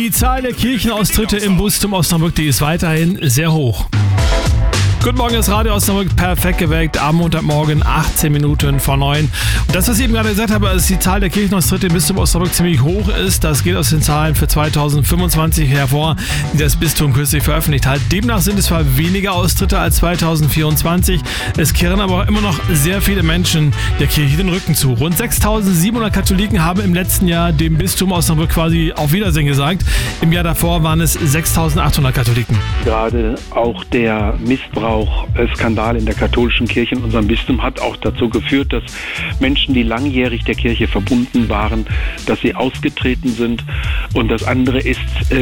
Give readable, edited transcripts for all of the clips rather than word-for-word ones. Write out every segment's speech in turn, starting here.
Die Zahl der Kirchenaustritte im Bistum Osnabrück, die ist weiterhin sehr hoch. Guten Morgen, das Radio Osnabrück, perfekt geweckt, am Montagmorgen, 18 Minuten vor 9. Und das, was ich eben gerade gesagt habe, dass die Zahl der Kirchenaustritte im Bistum Osnabrück ziemlich hoch ist, das geht aus den Zahlen für 2025 hervor, die das Bistum kürzlich veröffentlicht hat. Demnach sind es zwar weniger Austritte als 2024, es kehren aber auch immer noch sehr viele Menschen der Kirche den Rücken zu. Rund 6.700 Katholiken haben im letzten Jahr dem Bistum Osnabrück quasi auf Wiedersehen gesagt. Im Jahr davor waren es 6.800 Katholiken. Gerade auch der Skandal in der katholischen Kirche in unserem Bistum hat auch dazu geführt, dass Menschen, die langjährig der Kirche verbunden waren, dass sie ausgetreten sind. Und das andere ist,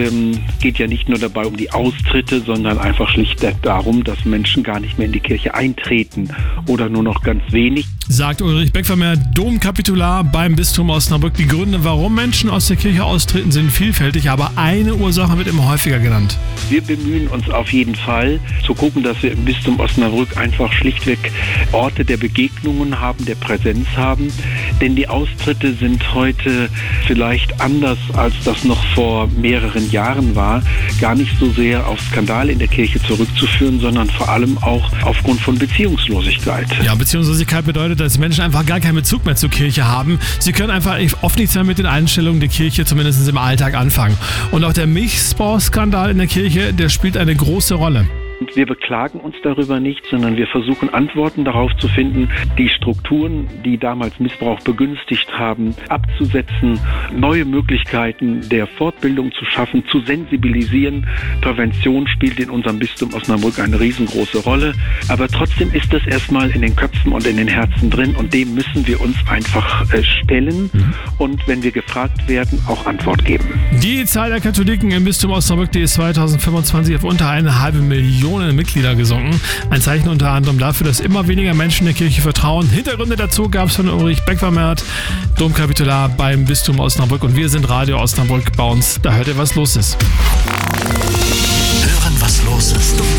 geht ja nicht nur dabei um die Austritte, sondern einfach schlicht darum, dass Menschen gar nicht mehr in die Kirche eintreten oder nur noch ganz wenig. Sagt Ulrich Beckvermeer, Domkapitular beim Bistum Osnabrück. Die Gründe, warum Menschen aus der Kirche austreten, sind vielfältig, aber eine Ursache wird immer häufiger genannt. Wir bemühen uns auf jeden Fall zu gucken, dass wir im Bistum Osnabrück einfach schlichtweg Orte der Begegnungen haben, der Präsenz haben. Denn die Austritte sind heute vielleicht anders, als das noch vor mehreren Jahren war, gar nicht so sehr auf Skandal in der Kirche zurückzuführen, sondern vor allem auch aufgrund von Beziehungslosigkeit. Ja, Beziehungslosigkeit bedeutet, dass Menschen einfach gar keinen Bezug mehr zur Kirche haben. Sie können einfach oft nichts mehr mit den Einstellungen der Kirche, zumindest im Alltag, anfangen. Und auch der Missbrauchsskandal in der Kirche, der spielt eine große Rolle. Wir beklagen uns darüber nicht, sondern wir versuchen Antworten darauf zu finden, die Strukturen, die damals Missbrauch begünstigt haben, abzusetzen, neue Möglichkeiten der Fortbildung zu schaffen, zu sensibilisieren. Prävention spielt in unserem Bistum Osnabrück eine riesengroße Rolle, aber trotzdem ist das erstmal in den Köpfen und in den Herzen drin und dem müssen wir uns einfach stellen und wenn wir gefragt werden, auch Antwort geben. Die Zahl der Katholiken im Bistum Osnabrück, die ist 2025 auf unter 1,5 Millionen Mitglieder gesunken. Ein Zeichen unter anderem dafür, dass immer weniger Menschen der Kirche vertrauen. Hintergründe dazu gab es von Ulrich Beckvermeer, Domkapitular beim Bistum Osnabrück. Und wir sind Radio Osnabrück bei uns. Da hört ihr, was los ist. Hören, was los ist.